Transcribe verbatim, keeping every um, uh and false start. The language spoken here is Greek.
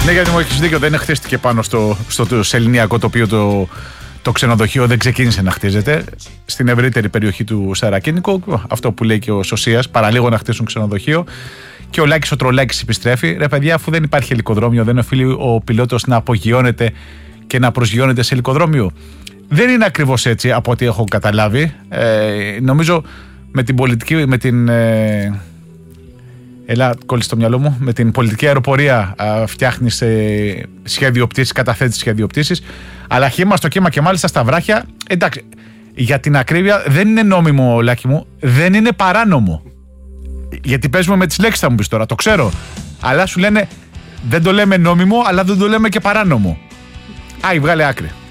Ναι, γιατί μου έχεις δίκιο, δεν χτίστηκε πάνω στο, στο σεληνιακό τοπίο το, το ξενοδοχείο, δεν ξεκίνησε να χτίζεται. Στην ευρύτερη περιοχή του Σαρακίνικου, αυτό που λέει και ο Σωσίας, παραλίγο να χτίσουν ξενοδοχείο. Και ο Λάκης ο Τρολάκης επιστρέφει. Ρε παιδιά, αφού δεν υπάρχει ελικοδρόμιο, δεν οφείλει ο πιλότος να απογειώνεται και να προσγειώνεται σε ελικοδρόμιο. Δεν είναι ακριβώς έτσι από ό,τι έχω καταλάβει. Ε, νομίζω με την πολιτική, με την. Ε, Έλα, κόλλησε στο μυαλό μου. Με την πολιτική αεροπορία φτιάχνει ε, σχέδιο πτήσης, καταθέτει σχέδιο πτήσης. Αλλά χύμα στο κύμα και μάλιστα στα βράχια. Εντάξει, για την ακρίβεια δεν είναι νόμιμο, Λάκη μου, δεν είναι παράνομο. Γιατί παίζουμε με τις λέξεις, θα μου πεις τώρα, το ξέρω. Αλλά σου λένε δεν το λέμε νόμιμο, αλλά δεν το λέμε και παράνομο. Άι, βγάλε άκρη.